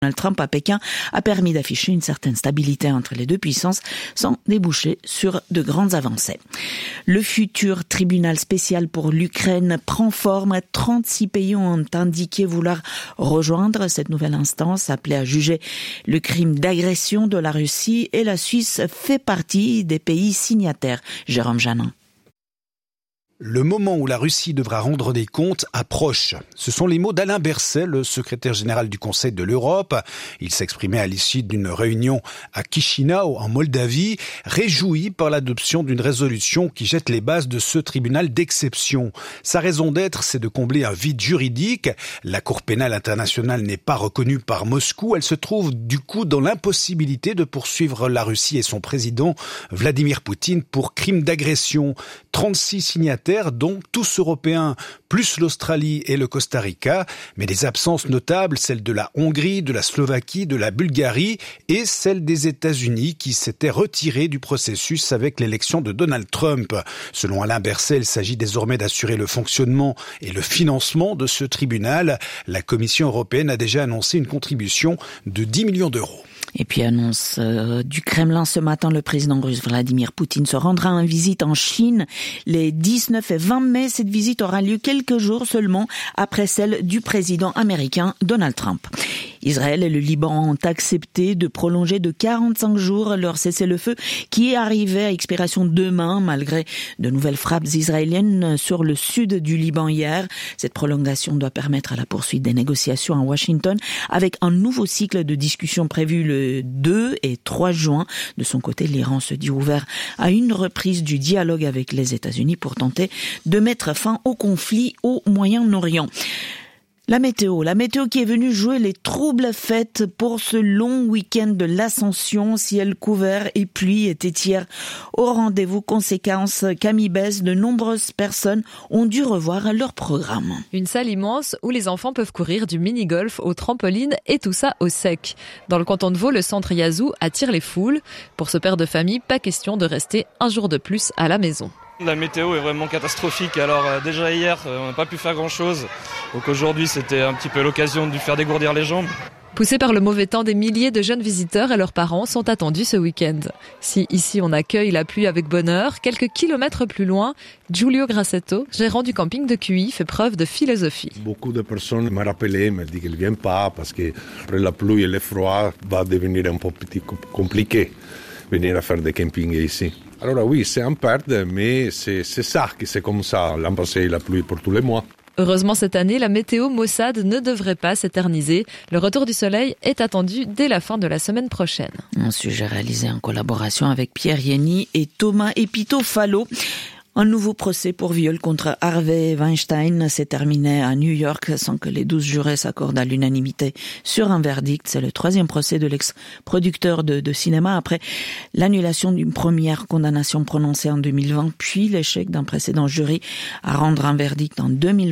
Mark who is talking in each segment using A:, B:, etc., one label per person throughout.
A: Donald Trump à Pékin a permis d'afficher une certaine stabilité entre les deux puissances sans déboucher sur de grandes avancées. Le futur tribunal spécial pour l'Ukraine prend forme. 36 pays ont indiqué vouloir rejoindre cette nouvelle instance appelée à juger le crime d'agression de la Russie, et la Suisse fait partie des pays signataires. Jérôme Janin.
B: Le moment où la Russie devra rendre des comptes approche. Ce sont les mots d'Alain Berset, le secrétaire général du Conseil de l'Europe. Il s'exprimait à l'issue d'une réunion à Chisinau, en Moldavie, réjoui par l'adoption d'une résolution qui jette les bases de ce tribunal d'exception. Sa raison d'être, c'est de combler un vide juridique. La Cour pénale internationale n'est pas reconnue par Moscou. Elle se trouve du coup dans l'impossibilité de poursuivre la Russie et son président Vladimir Poutine pour crime d'agression. 36 signataires, dont tous européens, plus l'Australie et le Costa Rica, mais des absences notables, celles de la Hongrie, de la Slovaquie, de la Bulgarie et celles des États-Unis qui s'étaient retirés du processus avec l'élection de Donald Trump. Selon Alain Berset, il s'agit désormais d'assurer le fonctionnement et le financement de ce tribunal. La Commission européenne a déjà annoncé une contribution de 10 millions d'euros.
A: Et puis annonce du Kremlin ce matin, le président russe Vladimir Poutine se rendra en visite en Chine les 19 et 20 mai. Cette visite aura lieu quelques jours seulement après celle du président américain Donald Trump. Israël et le Liban ont accepté de prolonger de 45 jours leur cessez-le-feu qui est arrivé à expiration demain malgré de nouvelles frappes israéliennes sur le sud du Liban hier. Cette prolongation doit permettre à la poursuite des négociations à Washington avec un nouveau cycle de discussions prévu le 2 et 3 juin. De son côté, l'Iran se dit ouvert à une reprise du dialogue avec les États-Unis pour tenter de mettre fin au conflit au Moyen-Orient. La météo qui est venue jouer les troubles fêtes pour ce long week-end de l'Ascension. Ciel couvert et pluie étaient hier au rendez-vous. Conséquence, Camille Besse, de nombreuses personnes ont dû revoir leur programme.
C: Une salle immense où les enfants peuvent courir du mini-golf au trampoline et tout ça au sec. Dans le canton de Vaud, le centre Yazoo attire les foules. Pour ce père de famille, pas question de rester un jour de plus à la maison.
D: La météo est vraiment catastrophique. Alors déjà hier, on n'a pas pu faire grand-chose. Donc aujourd'hui, c'était un petit peu l'occasion de lui faire dégourdir les jambes.
C: Poussés par le mauvais temps, des milliers de jeunes visiteurs et leurs parents sont attendus ce week-end. Si ici on accueille la pluie avec bonheur, quelques kilomètres plus loin, Giulio Grassetto, gérant du camping de Cuy, fait preuve de philosophie.
E: Beaucoup de personnes m'ont rappelé, me disent qu'ils ne viennent pas parce qu'après la pluie et le froid va devenir un peu compliqué venir à faire des campings ici. Alors oui, c'est un perte, mais c'est ça, que c'est comme ça. L'an passé, la pluie pour tous les mois.
C: Heureusement, cette année, la météo maussade ne devrait pas s'éterniser. Le retour du soleil est attendu dès la fin de la semaine prochaine.
A: Un sujet réalisé en collaboration avec Pierre Yenny et Thomas Epitofalo. Un nouveau procès pour viol contre Harvey Weinstein s'est terminé à New York sans que les 12 jurés s'accordent à l'unanimité sur un verdict. C'est le 3e procès de l'ex-producteur de cinéma après l'annulation d'une première condamnation prononcée en 2020, puis l'échec d'un précédent jury à rendre un verdict en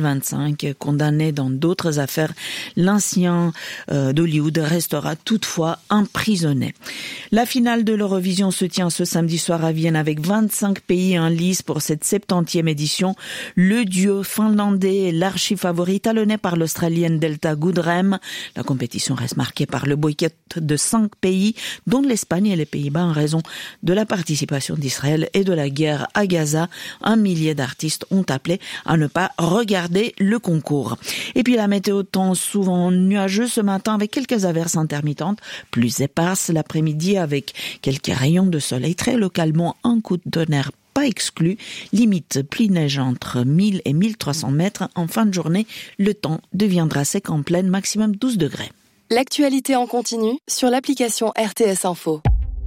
A: 2025. Condamné dans d'autres affaires, l'ancien d'Hollywood restera toutefois emprisonné. La finale de l'Eurovision se tient ce samedi soir à Vienne avec 25 pays en lice pour cette 70e édition. Le duo finlandais est l'archi-favori talonné par l'Australienne Delta Goodrem. La compétition reste marquée par le boycott de 5 pays, dont l'Espagne et les Pays-Bas en raison de la participation d'Israël et de la guerre à Gaza. 1 millier d'artistes ont appelé à ne pas regarder le concours. Et puis la météo tend souvent nuageux ce matin avec quelques averses intermittentes, plus éparses l'après-midi avec quelques rayons de soleil. Très localement, un coup de tonnerre pas exclu. Limite pluie-neige entre 1000 et 1300 mètres. En fin de journée, le temps deviendra sec en pleine, maximum 12 degrés.
F: L'actualité en continu sur l'application RTS Info.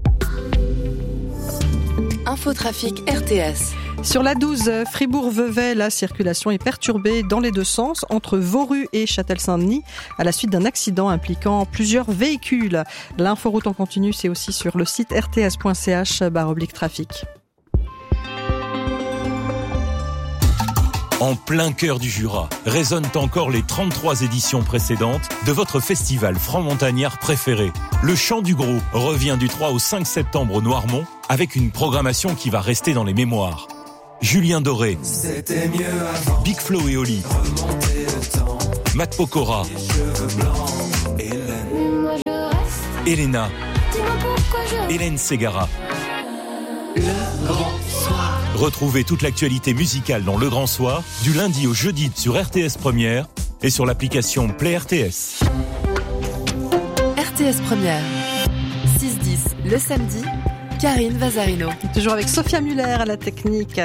F: Infotrafic RTS.
G: Sur la 12, Fribourg-Vevey, la circulation est perturbée dans les deux sens entre Vauru et Châtel-Saint-Denis à la suite d'un accident impliquant plusieurs véhicules. L'inforoute en continu, c'est aussi sur le site rts.ch/trafic.
H: En plein cœur du Jura, résonnent encore les 33 éditions précédentes de votre festival franc-montagnard préféré. Le Chant du Gros revient du 3 au 5 septembre au Noirmont avec une programmation qui va rester dans les mémoires. Julien Doré, Big Flo et Oli, Matt Pokora, Elena, Hélène Ségara.
A: Le Grand Soir.
H: Retrouvez toute l'actualité musicale dans Le Grand Soir, du lundi au jeudi sur RTS Première et sur l'application Play RTS.
F: RTS Première. 6-10 le samedi. Karine Vazarino.
G: Toujours avec Sophia Muller à la technique.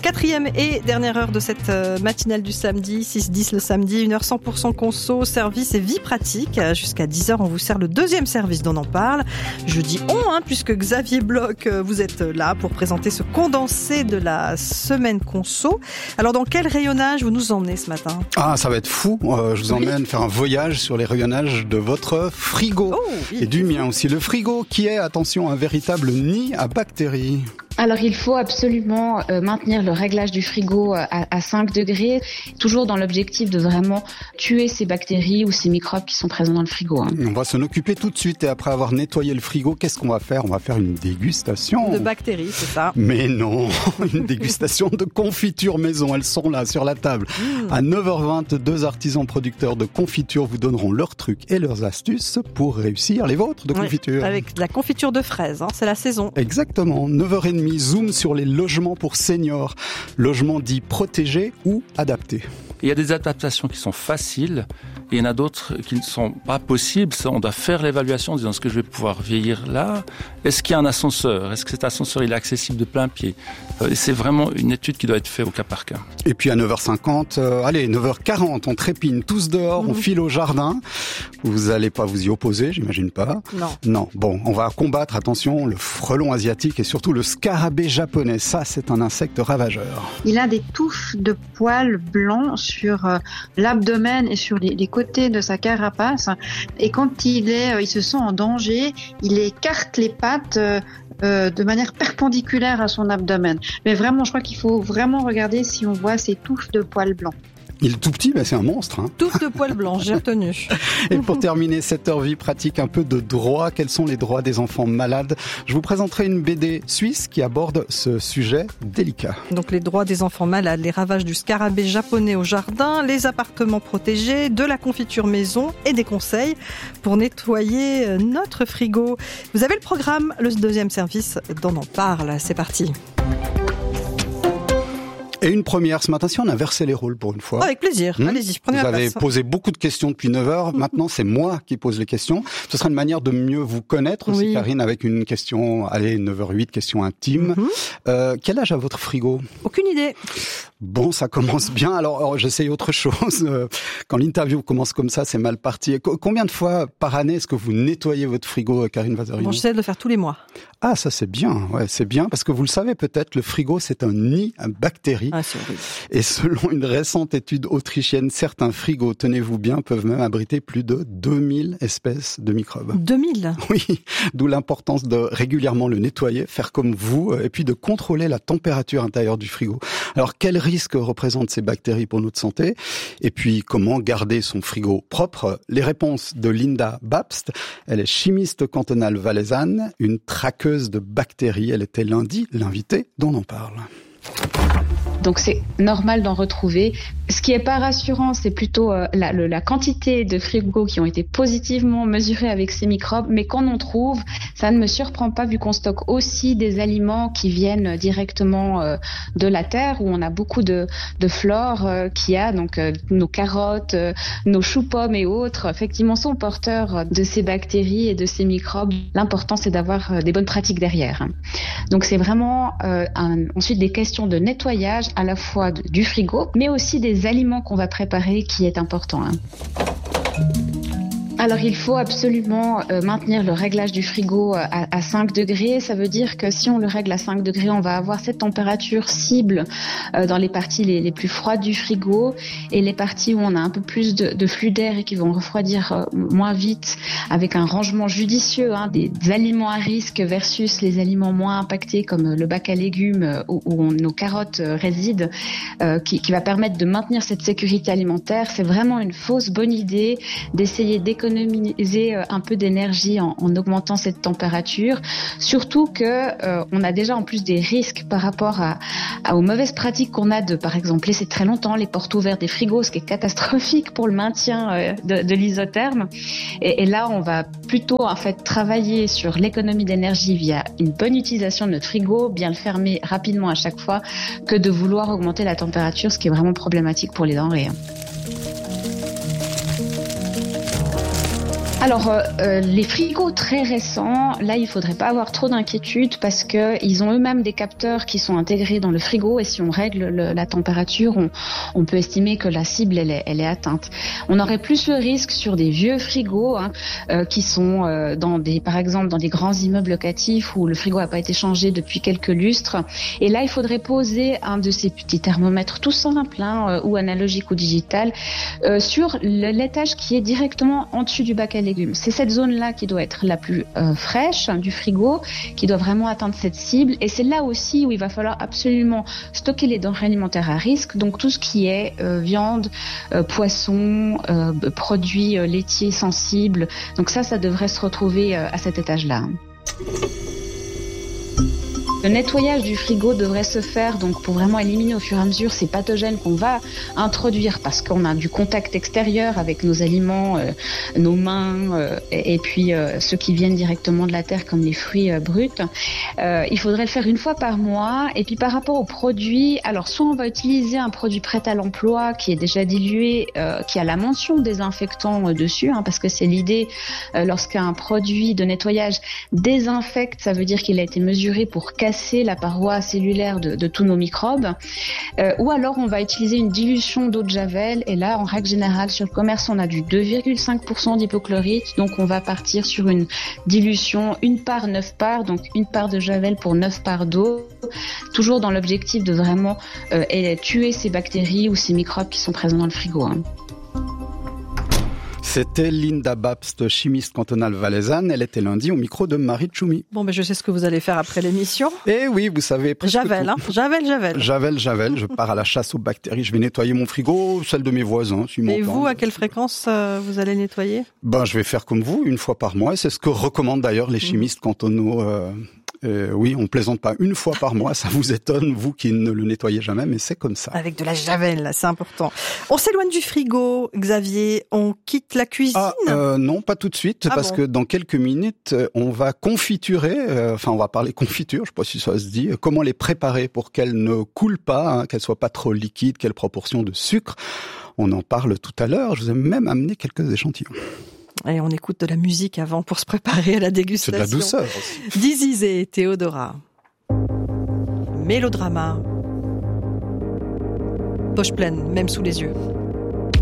G: 4e et dernière heure de cette matinale du samedi, 6-10 le samedi, 1h 100% conso, service et vie pratique. Jusqu'à 10h, on vous sert le deuxième service dont on parle. Je dis puisque Xavier Bloch, vous êtes là pour présenter ce condensé de la semaine conso. Alors, dans quel rayonnage vous nous emmenez ce matin ?
B: Ah, ça va être fou. Je vous emmène faire un voyage sur les rayonnages de votre frigo. Et du mien aussi. Le frigo qui est, attention, un véritable nid à bactéries.
I: Alors il faut absolument maintenir le réglage du frigo à 5 degrés, toujours dans l'objectif de vraiment tuer ces bactéries ou ces microbes qui sont présents dans le frigo.
B: On va s'en occuper tout de suite et après avoir nettoyé le frigo, qu'est-ce qu'on va faire ? On va faire une dégustation.
G: De bactéries, c'est ça.
B: Mais non, une dégustation de confiture maison. Elles sont là sur la table. À 9h20, 2 artisans producteurs de confiture vous donneront leurs trucs et leurs astuces pour réussir les vôtres de confiture.
G: Avec de la confiture de fraises, c'est la saison.
B: Exactement, 9h30. Zoom sur les logements pour seniors, logements dits protégés ou adaptés.
J: Il y a des adaptations qui sont faciles et il y en a d'autres qui ne sont pas possibles. Ça, on doit faire l'évaluation en disant est-ce que je vais pouvoir vieillir là ? Est-ce qu'il y a un ascenseur ? Est-ce que cet ascenseur il est accessible de plein pied ? C'est vraiment une étude qui doit être faite au cas par cas.
B: Et puis à 9h50, 9h40, on trépine tous dehors, on file au jardin. Vous n'allez pas vous y opposer, j'imagine pas. Non. Bon, on va combattre, attention, le frelon asiatique et surtout le scarabée japonais. Ça, c'est un insecte ravageur.
K: Il a des touffes de poils blancs sur l'abdomen et sur les côtés de sa carapace. Et quand il se sent en danger, il écarte les pattes de manière perpendiculaire à son abdomen. Mais vraiment, je crois qu'il faut vraiment regarder si on voit ces touffes de poils blancs.
B: Il est tout petit, mais c'est un monstre.
G: Touffes de poils blancs, j'ai retenu.
B: Et pour terminer cette heure vie pratique, un peu de droit. Quels sont les droits des enfants malades ? Je vous présenterai une BD suisse qui aborde ce sujet délicat.
G: Donc les droits des enfants malades, les ravages du scarabée japonais au jardin, les appartements protégés, de la confiture maison et des conseils pour nettoyer notre frigo. Vous avez le programme, le deuxième service dont on parle. C'est parti.
B: Et une première ce matin, si on inversait les rôles pour une fois.
G: Avec plaisir, allez-y, prenez la place.
B: Vous avez posé beaucoup de questions depuis 9h, maintenant c'est moi qui pose les questions. Ce sera une manière de mieux vous connaître aussi, Karine, avec une question, 9h08, question intime. Quel âge a votre frigo ?
G: Aucune idée.
B: Bon, ça commence bien, alors j'essaye autre chose. Quand l'interview commence comme ça, c'est mal parti. Combien de fois par année est-ce que vous nettoyez votre frigo, Karine Vazarino ?
G: Bon, j'essaie de le faire tous les mois.
B: Ah, ça c'est bien, c'est bien, parce que vous le savez peut-être, le frigo c'est un nid à bactéries.
G: Ah, c'est horrible.
B: Et selon une récente étude autrichienne, certains frigos, tenez-vous bien, peuvent même abriter plus de 2000 espèces de microbes.
G: 2000 ?
B: Oui, d'où l'importance de régulièrement le nettoyer, faire comme vous, et puis de contrôler la température intérieure du frigo. Alors, quel risque représentent ces bactéries pour notre santé ? Et puis, comment garder son frigo propre ? Les réponses de Linda Babst. Elle est chimiste cantonale valaisanne, une traqueuse de bactéries. Elle était lundi l'invitée dont on parle.
I: Donc c'est normal d'en retrouver. Ce qui est pas rassurant, c'est plutôt la quantité de frigos qui ont été positivement mesurés avec ces microbes, mais quand on trouve, ça ne me surprend pas vu qu'on stocke aussi des aliments qui viennent directement de la terre, où on a beaucoup de flore qui a, donc nos carottes, nos choux-pommes et autres, effectivement sont porteurs de ces bactéries et de ces microbes. L'important, c'est d'avoir des bonnes pratiques derrière. Donc c'est vraiment ensuite des questions de nettoyage à la fois du frigo, mais aussi des aliments qu'on va préparer qui est important. Alors il faut absolument maintenir le réglage du frigo à 5 degrés. Ça veut dire que si on le règle à 5 degrés, on va avoir cette température cible dans les parties les plus froides du frigo, et les parties où on a un peu plus de flux d'air et qui vont refroidir moins vite, avec un rangement judicieux des aliments à risque versus les aliments moins impactés comme le bac à légumes où nos carottes résident, qui va permettre de maintenir cette sécurité alimentaire. C'est vraiment une fausse bonne idée d'essayer d'économiser économiser un peu d'énergie en augmentant cette température, surtout que on a déjà en plus des risques par rapport aux mauvaises pratiques qu'on a de, par exemple, laisser très longtemps les portes ouvertes des frigos, ce qui est catastrophique pour le maintien de l'isotherme. Et là, on va plutôt en fait travailler sur l'économie d'énergie via une bonne utilisation de notre frigo, bien le fermer rapidement à chaque fois, que de vouloir augmenter la température, ce qui est vraiment problématique pour les denrées. Alors, les frigos très récents, là, il faudrait pas avoir trop d'inquiétude parce que ils ont eux-mêmes des capteurs qui sont intégrés dans le frigo et si on règle la température, on peut estimer que la cible, elle est atteinte. On aurait plus le risque sur des vieux frigos qui sont par exemple, dans des grands immeubles locatifs où le frigo n'a pas été changé depuis quelques lustres. Et là, il faudrait poser un de ces petits thermomètres tout simples, ou analogique ou digital, sur l'étage qui est directement en dessus du bac à légumes. C'est cette zone-là qui doit être la plus fraîche du frigo, qui doit vraiment atteindre cette cible. Et c'est là aussi où il va falloir absolument stocker les denrées alimentaires à risque. Donc tout ce qui est viande, poisson, produits laitiers sensibles. Donc ça devrait se retrouver à cet étage-là. Le nettoyage du frigo devrait se faire donc pour vraiment éliminer au fur et à mesure ces pathogènes qu'on va introduire parce qu'on a du contact extérieur avec nos aliments, nos mains et puis ceux qui viennent directement de la terre comme les fruits bruts. Il faudrait le faire une fois par mois. Et puis par rapport aux produits, alors soit on va utiliser un produit prêt à l'emploi qui est déjà dilué, qui a la mention désinfectant dessus, parce que c'est l'idée lorsqu'un produit de nettoyage désinfecte, ça veut dire qu'il a été mesuré pour casser la paroi cellulaire de tous nos microbes, ou alors on va utiliser une dilution d'eau de javel et là en règle générale sur le commerce on a du 2,5% d'hypochlorite, donc on va partir sur une dilution 1 part 9 parts, donc 1 part de javel pour 9 parts d'eau, toujours dans l'objectif de vraiment tuer ces bactéries ou ces microbes qui sont présents dans le frigo.
L: C'était Linda Babst, chimiste cantonale valaisanne. Elle était lundi au micro de Marie Tchoumi.
G: Bon, je sais ce que vous allez faire après l'émission.
L: Eh oui, vous savez presque
G: Javel,
L: tout.
G: Javel.
L: Je pars à la chasse aux bactéries. Je vais nettoyer mon frigo, celle de mes voisins.
G: Et vous, à quelle fréquence vous allez nettoyer ?
L: Je vais faire comme vous, 1 fois par mois. Et c'est ce que recommandent d'ailleurs les chimistes cantonaux. Oui, on plaisante pas 1 fois par mois, ça vous étonne, vous qui ne le nettoyez jamais, mais c'est comme ça.
G: Avec de la javel, c'est important. On s'éloigne du frigo, Xavier, on quitte la cuisine ?
L: Non, pas tout de suite, parce que dans quelques minutes, on va confiturer, on va parler confiture, je sais pas si ça se dit, comment les préparer pour qu'elles ne coulent pas, qu'elles soient pas trop liquides, quelle proportion de sucre. On en parle tout à l'heure, je vous ai même amené quelques échantillons.
G: Et on écoute de la musique avant pour se préparer à la dégustation.
L: C'est de la douceur aussi.
G: This et Théodora. Mélodrama. Poche pleine, même sous les yeux.